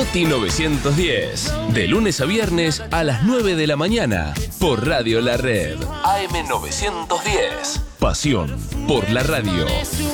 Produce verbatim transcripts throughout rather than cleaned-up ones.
Toti novecientos diez. De lunes a viernes a las nueve de la mañana. Por Radio La Red. A M novecientos diez. Pasión por la radio.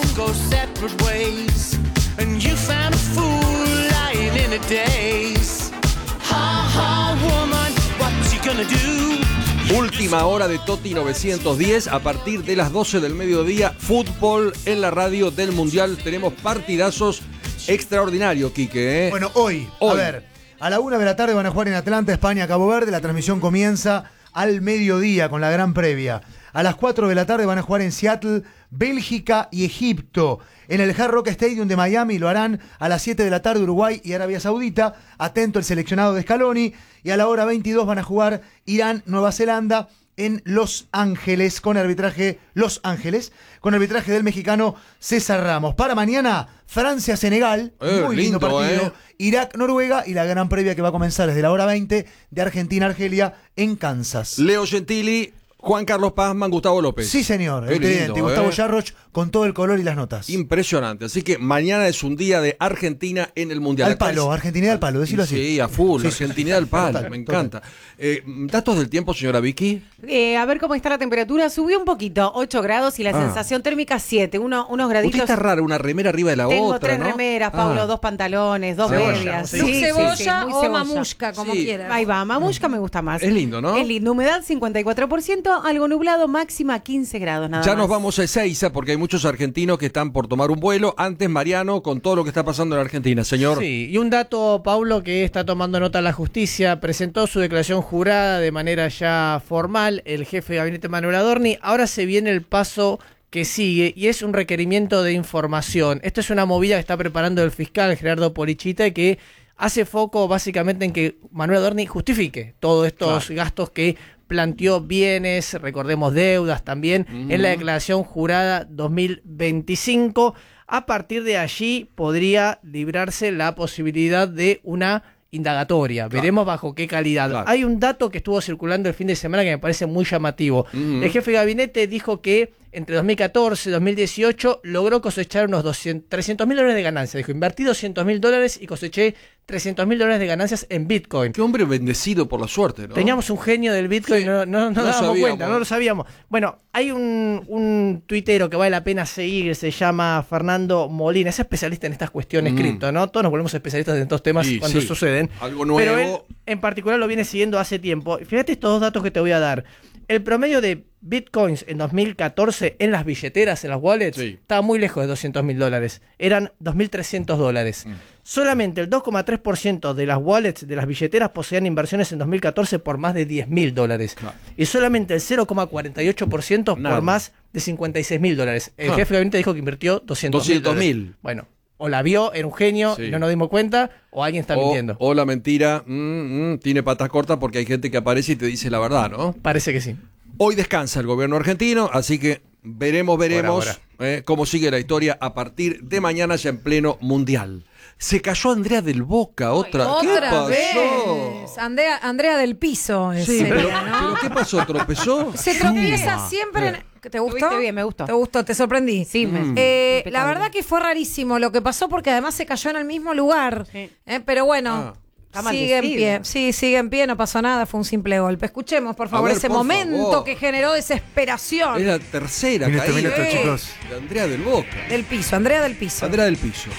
Última hora de Toti novecientos diez. A partir de las doce del mediodía, fútbol en la radio del Mundial. Tenemos partidazos extraordinarios, Quique, ¿eh? Bueno, hoy, hoy, a ver, a la una de la tarde van a jugar en Atlanta, España, Cabo Verde. La transmisión comienza al mediodía con la gran previa. A las cuatro de la tarde van a jugar en Seattle, Bélgica y Egipto. En el Hard Rock Stadium de Miami lo harán a las siete de la tarde Uruguay y Arabia Saudita. Atento el seleccionado de Scaloni. Y a la hora veintidós van a jugar Irán, Nueva Zelanda en Los Ángeles con arbitraje Los Ángeles con arbitraje del mexicano César Ramos. Para mañana Francia-Senegal, eh, muy lindo, lindo partido. Eh. Irak-Noruega y la gran previa que va a comenzar desde la hora veinte de Argentina-Argelia en Kansas. Leo Gentili, Juan Carlos Pazman, Gustavo López. Sí, señor. Qué El teniente lindo, Gustavo eh. Yarroch con todo el color y las notas. Impresionante. Así que mañana es un día de Argentina en el Mundial. Al palo, Argentina al palo, decilo así. Sí, a full. Sí, Argentina al palo, total, me encanta. Eh, ¿Datos del tiempo, señora Vicky? Eh, a ver cómo está la temperatura. Subió un poquito, ocho grados y la ah. sensación térmica siete, uno, unos graditos. Usted está rara, una remera arriba de la Tengo otra, tres ¿no? remeras, Pablo, ah. dos pantalones, dos Cebolla, medias. sí, Sí, cebolla sí, sí, muy o cebolla. mamushka, como Sí. quieras. Ahí va, mamushka me gusta más. Es lindo, ¿no? Es lindo. Humedad cincuenta y cuatro por ciento, algo nublado, máxima quince grados nada ya más. nos vamos a Ezeiza porque hay muchos argentinos que están por tomar un vuelo. Antes, Mariano, con todo lo que está pasando en Argentina, señor. Sí, y un dato, Paulo, que está tomando nota la justicia, presentó su declaración jurada de manera ya formal el jefe de gabinete Manuel Adorni. Ahora se viene el paso que sigue y es un requerimiento de información. Esto es una movida que está preparando el fiscal Gerardo Polichita y que hace foco básicamente en que Manuel Adorni justifique todos estos claro. gastos que planteó, bienes, recordemos deudas también, uh-huh. en la declaración jurada dos mil veinticinco. A partir de allí podría librarse la posibilidad de una indagatoria. Claro. Veremos bajo qué calidad. Claro. Hay un dato que estuvo circulando el fin de semana que me parece muy llamativo. Uh-huh. El jefe de gabinete dijo que entre dos mil catorce y dos mil dieciocho logró cosechar unos trescientos mil dólares de ganancias. Dijo, invertí doscientos mil dólares y coseché trescientos mil dólares de ganancias en Bitcoin. Qué hombre bendecido por la suerte, ¿no? Teníamos un genio del Bitcoin, sí. no, no, no, no nos damos cuenta, no lo sabíamos. Bueno, hay un, un tuitero que vale la pena seguir, se llama Fernando Molina, es especialista en estas cuestiones mm. cripto, ¿no? Todos nos volvemos especialistas en estos temas sí, cuando sí. suceden. Algo nuevo. Pero él en particular lo viene siguiendo hace tiempo. Fíjate estos dos datos que te voy a dar. El promedio de Bitcoins en dos mil catorce en las billeteras, en las wallets, sí. estaba muy lejos de doscientos mil dólares. Eran dos mil trescientos dólares. Mm. Solamente el dos coma tres por ciento de las wallets, de las billeteras, poseían inversiones en dos mil catorce por más de diez mil dólares. Claro. Y solamente el cero coma cuarenta y ocho por ciento Nada. por más de cincuenta y seis mil dólares. El ah. jefe de gabinete dijo que invirtió doscientos mil. Bueno, o la vio, era un genio, sí. y no nos dimos cuenta, o alguien está o, mintiendo. O la mentira mm, mm, tiene patas cortas porque hay gente que aparece y te dice la verdad, ¿no? Parece que sí. Hoy descansa el gobierno argentino, así que veremos, veremos eh, cómo sigue la historia a partir de mañana ya en pleno mundial. Se cayó Andrea del Boca, otra. Ay, ¿Qué otra pasó? Vez. Andrea, Andrea del Piso. Sí, sería, pero, ¿no? pero ¿qué pasó? ¿Tropezó? Se tropieza siempre. En... ¿Te gustó? Bien, me gustó. ¿Te gustó? ¿Te sorprendí? Sí. Mm. Eh, la verdad que fue rarísimo lo que pasó porque además se cayó en el mismo lugar. Sí. Eh, pero bueno... Ah. Sigue en pie, sí, sigue en pie, no pasó nada, fue un simple golpe. Escuchemos, por favor, ver, ese por momento favor. que generó desesperación. Es la tercera minuto, caída minuto, de, chicos. de Andrea del Boca. Del Piso, Andrea del Piso. Andrea del Piso.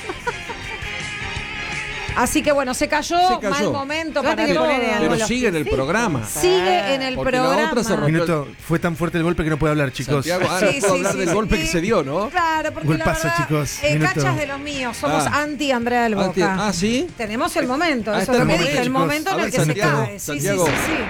Así que bueno, se cayó, se cayó. mal momento para que todo. Pero sigue en el sí. programa. Sigue en el Porque programa. La otra se Minuto, fue tan fuerte el golpe que no puede hablar, chicos. Santiago, ah, sí, no puedo sí, hablar sí, del sí, golpe sí. que se dio, ¿no? Claro, porque Golpazo, la verdad, chicos. Eh, Minuto. cachas de los míos, somos Ah. anti Andrea del Boca. Anti, ah, ¿sí? Tenemos el momento, Ah, eso es lo que momento, dije, el chicos. momento en A el ver, que Santiago, se cae. Sí, Santiago. sí, sí, sí.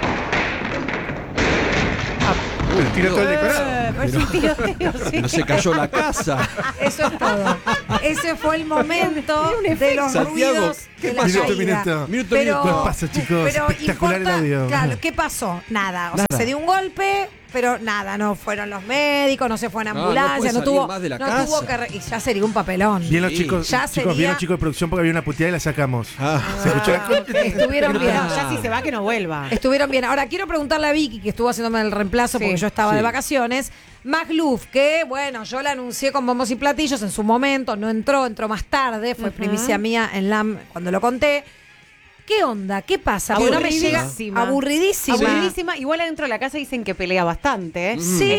Uy, tiró todo el decorado. Eh, pues un tiroteo, sí. No se cayó la casa. Eso es todo. Ese fue el momento de los Santiago, ruidos ¿qué de la pasó? caída. Minuto, minuto. Pero, ¿Qué pasa, chicos? pero Espectacular importa, el audio. Claro, ¿qué pasó? Nada. O Nada. sea, se dio un golpe, pero nada, no fueron los médicos, no se fue en No, no ambulancia, puede no, salir tuvo, más de la no casa. tuvo que re- y ya sería un papelón. Bien los Sí. chicos, Ya chicos, sería- bien los chicos de producción porque había una puteada y la sacamos. Ah. Se escuchó la... Estuvieron bien. No, ya si se va que no vuelva. Estuvieron bien. Ahora quiero preguntarle a Vicky, que estuvo haciéndome el reemplazo Sí. porque yo estaba Sí. de vacaciones. Magluf, que bueno, yo la anuncié con bombos y platillos en su momento, no entró, entró más tarde, fue Ujú. primicia mía en L A M cuando lo conté. ¿Qué onda? ¿Qué pasa? Aburridísima. Aburridísima. Aburridísima. Igual adentro de la casa dicen que pelea bastante, ¿eh? Sí.